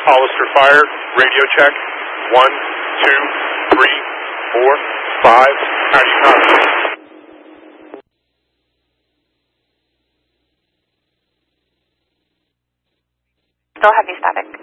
Hollister Fire, radio check. 1, 2, 3, 4, 5. How do you copy? Still heavy static.